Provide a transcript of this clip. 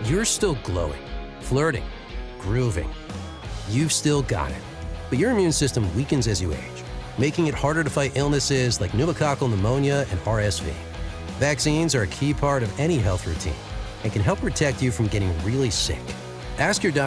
You're still glowing, flirting, grooving. You've still got it. But your immune system weakens as you age, making it harder to fight illnesses like pneumococcal pneumonia and RSV. Vaccines are a key part of any health routine and can help protect you from getting really sick. Ask your doctor